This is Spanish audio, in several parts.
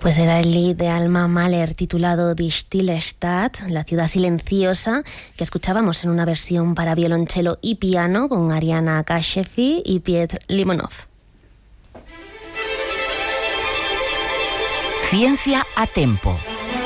Pues era el lied de Alma Mahler titulado Die Stille Stadt, la ciudad silenciosa, que escuchábamos en una versión para violonchelo y piano con Ariana Kashefi y Piotr Limonov. Ciencia a Tempo.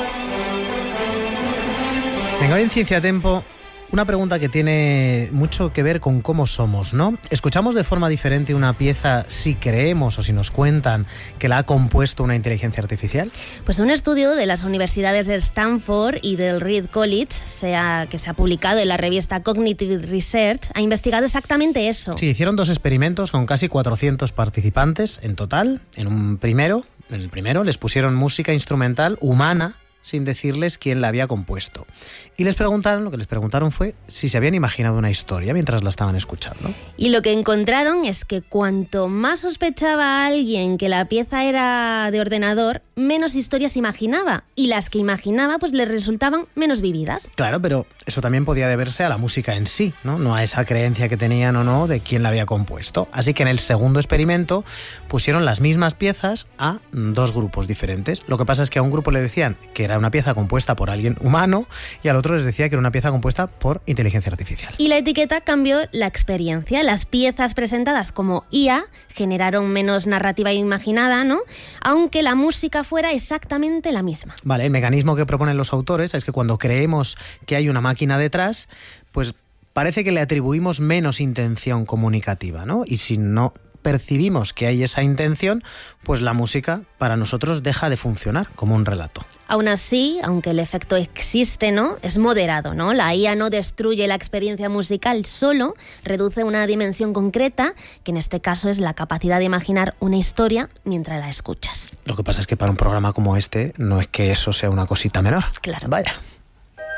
Venga, hoy en Ciencia a Tempo, una pregunta que tiene mucho que ver con cómo somos, ¿no? ¿Escuchamos de forma diferente una pieza si creemos o si nos cuentan que la ha compuesto una inteligencia artificial? Pues un estudio de las universidades de Stanford y del Reed College, que se ha publicado en la revista Cognitive Research, ha investigado exactamente eso. Sí, hicieron 2 experimentos con casi 400 participantes en total. En el primero les pusieron música instrumental humana sin decirles quién la había compuesto. Y lo que les preguntaron fue si se habían imaginado una historia mientras la estaban escuchando. Y lo que encontraron es que cuanto más sospechaba alguien que la pieza era de ordenador, menos historias imaginaba. Y las que imaginaba pues le resultaban menos vividas. Claro, pero eso también podía deberse a la música en sí, ¿no? A esa creencia que tenían o no de quién la había compuesto. Así que en el segundo experimento pusieron las mismas piezas a 2 grupos diferentes. Lo que pasa es que a un grupo le decían que era una pieza compuesta por alguien humano y al otro les decía que era una pieza compuesta por inteligencia artificial. Y la etiqueta cambió la experiencia. Las piezas presentadas como IA generaron menos narrativa imaginada, ¿no? Aunque la música fuera exactamente la misma. Vale, el mecanismo que proponen los autores es que cuando creemos que hay una máquina detrás, pues parece que le atribuimos menos intención comunicativa, ¿no? Y si no percibimos que hay esa intención, pues la música para nosotros deja de funcionar como un relato. Aún así, aunque el efecto existe, ¿no? Es moderado, ¿no? La IA no destruye la experiencia musical, solo reduce una dimensión concreta, que en este caso es la capacidad de imaginar una historia mientras la escuchas. Lo que pasa es que para un programa como este no es que eso sea una cosita menor. Claro. Vaya.